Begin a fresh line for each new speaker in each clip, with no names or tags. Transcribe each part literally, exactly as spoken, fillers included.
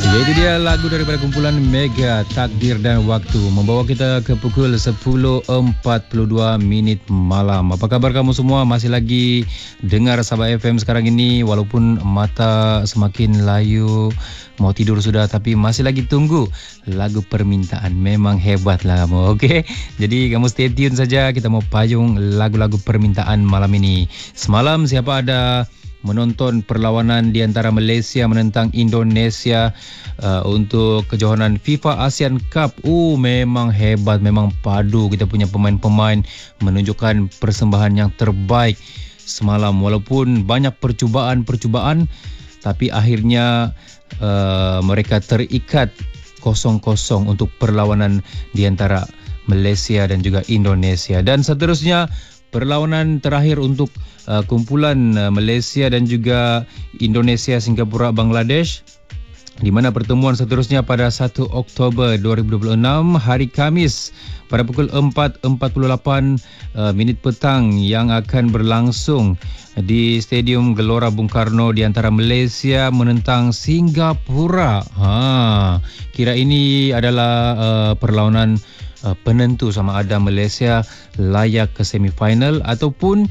Ya, itu dia lagu daripada kumpulan Mega, Takdir dan Waktu, membawa kita ke pukul sepuluh empat puluh dua minit malam. Apa khabar kamu semua? Masih lagi dengar Sabah F M sekarang ini, walaupun mata semakin layu, mau tidur sudah, tapi masih lagi tunggu lagu permintaan. Memang hebat lah kamu, okey? Jadi kamu stay tune saja, kita mau payung lagu-lagu permintaan malam ini. Semalam siapa ada menonton perlawanan di antara Malaysia menentang Indonesia uh, untuk kejohanan FIFA ASEAN Cup. Oh, memang hebat, memang padu. Kita punya pemain-pemain menunjukkan persembahan yang terbaik semalam. Walaupun banyak percubaan-percubaan, tapi akhirnya uh, mereka terikat kosong-kosong untuk perlawanan di antara Malaysia dan juga Indonesia. Dan seterusnya perlawanan terakhir untuk uh, kumpulan uh, Malaysia dan juga Indonesia, Singapura, Bangladesh, di mana pertemuan seterusnya pada satu Oktober dua ribu dua puluh enam, hari Khamis pada pukul empat empat puluh lapan uh, minit petang, yang akan berlangsung di Stadium Gelora Bung Karno di antara Malaysia menentang Singapura. Ha, kira ini adalah uh, perlawanan Uh, penentu sama ada Malaysia layak ke semifinal ataupun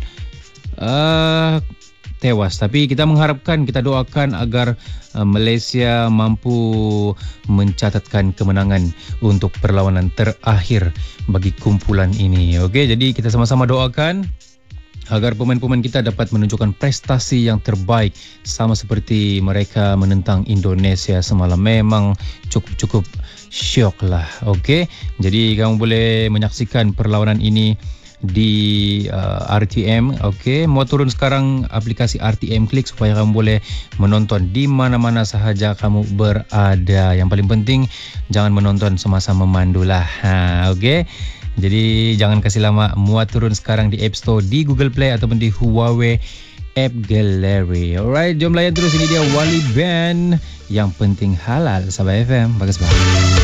uh, tewas. Tapi kita mengharapkan, kita doakan agar uh, Malaysia mampu mencatatkan kemenangan untuk perlawanan terakhir bagi kumpulan ini. Okey, jadi kita sama-sama doakan agar pemain-pemain kita dapat menunjukkan prestasi yang terbaik, sama seperti mereka menentang Indonesia semalam. Memang cukup-cukup syok lah. Okey, jadi kamu boleh menyaksikan perlawanan ini di uh, R T M. Okey, mau turun sekarang aplikasi R T M Klik supaya kamu boleh menonton di mana-mana sahaja kamu berada. Yang paling penting jangan menonton semasa memandu lah. Ha, okey. Jadi jangan kasih lama, muat turun sekarang di App Store, di Google Play ataupun di Huawei App Gallery. Alright, jom layan terus. Ini dia Wali Band, Yang Penting Halal, Sabah F M. Bagus banget.